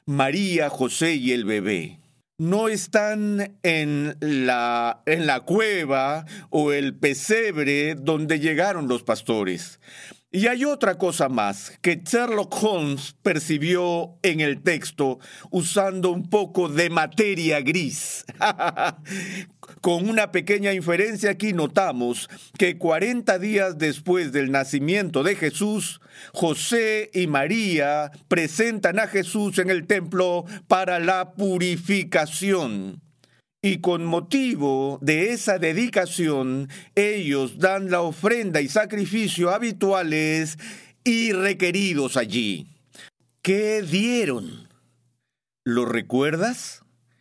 María, José y el bebé no están en la cueva o el pesebre donde llegaron los pastores. Y hay otra cosa más que Sherlock Holmes percibió en el texto usando un poco de materia gris. Con una pequeña inferencia aquí notamos que 40 días después del nacimiento de Jesús, José y María presentan a Jesús en el templo para la purificación. Y con motivo de esa dedicación, ellos dan la ofrenda y sacrificio habituales y requeridos allí. ¿Qué dieron? ¿Lo recuerdas?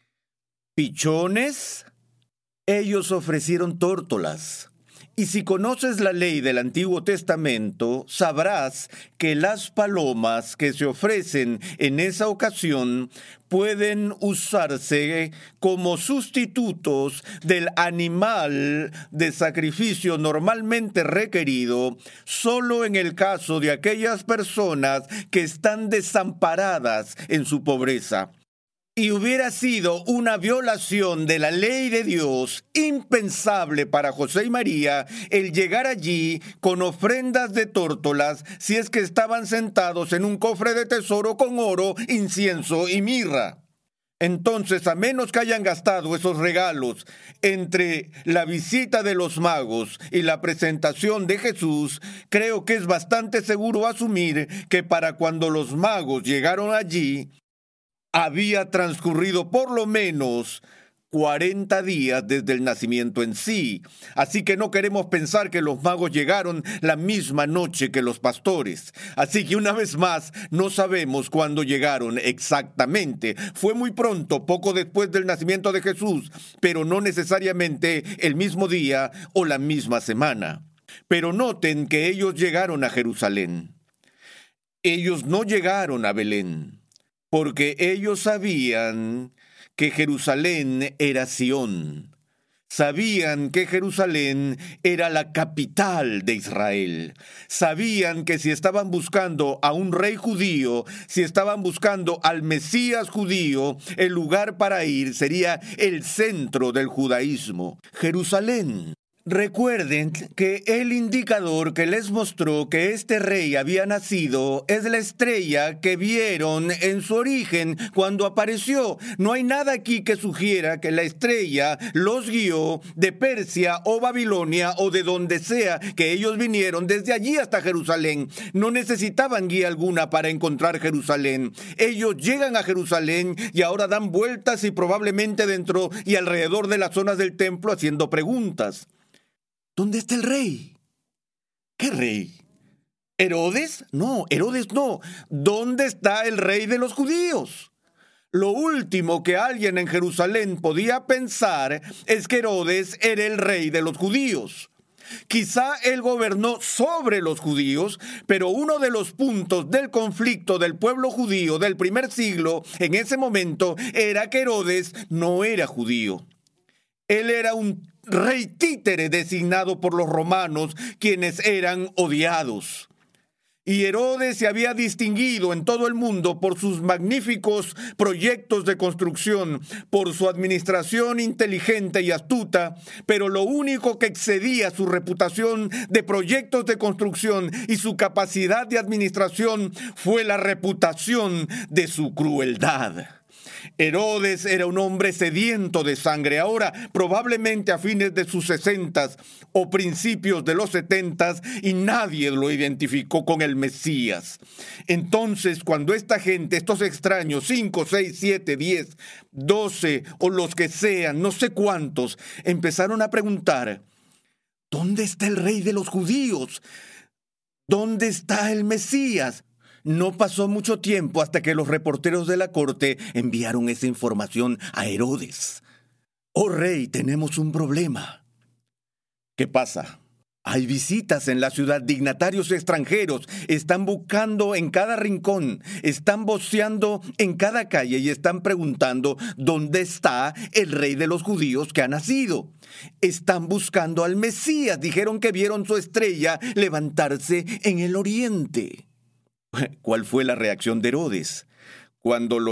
¿Pichones? Ellos ofrecieron tórtolas. Y si conoces la ley del Antiguo Testamento, sabrás que las palomas que se ofrecen en esa ocasión pueden usarse como sustitutos del animal de sacrificio normalmente requerido solo en el caso de aquellas personas que están desamparadas en su pobreza. Y hubiera sido una violación de la ley de Dios impensable para José y María el llegar allí con ofrendas de tórtolas si es que estaban sentados en un cofre de tesoro con oro, incienso y mirra. Entonces, a menos que hayan gastado esos regalos entre la visita de los magos y la presentación de Jesús, creo que es bastante seguro asumir que para cuando los magos llegaron allí, había transcurrido por lo menos 40 días desde el nacimiento en sí. Así que no queremos pensar que los magos llegaron la misma noche que los pastores. Así que una vez más, no sabemos cuándo llegaron exactamente. Fue muy pronto, poco después del nacimiento de Jesús, pero no necesariamente el mismo día o la misma semana. Pero noten que ellos llegaron a Jerusalén. Ellos no llegaron a Belén, porque ellos sabían que Jerusalén era Sión. Sabían que Jerusalén era la capital de Israel. Sabían que si estaban buscando a un rey judío, si estaban buscando al Mesías judío, el lugar para ir sería el centro del judaísmo, Jerusalén. Recuerden que el indicador que les mostró que este rey había nacido es la estrella que vieron en su origen cuando apareció. No hay nada aquí que sugiera que la estrella los guió de Persia o Babilonia o de donde sea que ellos vinieron desde allí hasta Jerusalén. No necesitaban guía alguna para encontrar Jerusalén. Ellos llegan a Jerusalén y ahora dan vueltas y probablemente dentro y alrededor de las zonas del templo haciendo preguntas. ¿Dónde está el rey? ¿Qué rey? ¿Herodes? No, Herodes no. ¿Dónde está el rey de los judíos? Lo último que alguien en Jerusalén podía pensar es que Herodes era el rey de los judíos. Quizá él gobernó sobre los judíos, pero uno de los puntos del conflicto del pueblo judío del primer siglo en ese momento era que Herodes no era judío. Él era un rey títere designado por los romanos, quienes eran odiados. Y Herodes se había distinguido en todo el mundo por sus magníficos proyectos de construcción, por su administración inteligente y astuta, pero lo único que excedía su reputación de proyectos de construcción y su capacidad de administración fue la reputación de su crueldad. Herodes era un hombre sediento de sangre. Ahora, probablemente a fines de sus 60s o principios de los 70s, y nadie lo identificó con el Mesías. Entonces, cuando esta gente, estos extraños, 5, 6, 7, 10, 12 o los que sean, no sé cuántos, empezaron a preguntar, ¿dónde está el rey de los judíos? ¿Dónde está el Mesías? No pasó mucho tiempo hasta que los reporteros de la corte enviaron esa información a Herodes. «Oh rey, tenemos un problema». ¿Qué pasa? Hay visitas en la ciudad, dignatarios extranjeros, están buscando en cada rincón, están voceando en cada calle y están preguntando dónde está el rey de los judíos que ha nacido. Están buscando al Mesías, dijeron que vieron su estrella levantarse en el oriente. ¿Cuál fue la reacción de Herodes? Cuando